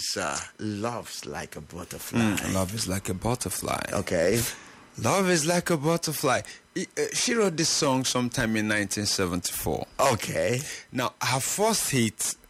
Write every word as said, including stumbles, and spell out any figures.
is uh, Love's Like a Butterfly. Mm, Love is Like a Butterfly. Okay. Love is Like a Butterfly. He, uh, she wrote this song sometime in nineteen seventy-four. Okay. Now, her first hit